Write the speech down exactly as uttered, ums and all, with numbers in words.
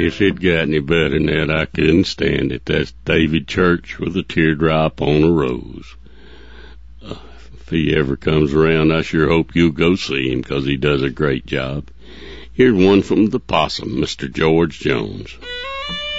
If it got any better than that, I couldn't stand it. That's David Church with a teardrop on a rose. Uh, if he ever comes around, I sure hope you'll go see him, 'cause he does a great job. Here's one from the Possum, Mister George Jones.